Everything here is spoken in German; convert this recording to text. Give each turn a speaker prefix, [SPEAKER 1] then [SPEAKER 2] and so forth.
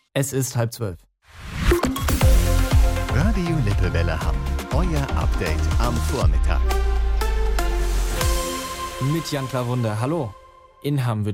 [SPEAKER 1] Es ist 11:30.
[SPEAKER 2] Radio Lippewelle Hamm. Euer Update am Vormittag.
[SPEAKER 1] Mit Jan Klawunde. Hallo. In Hamm wird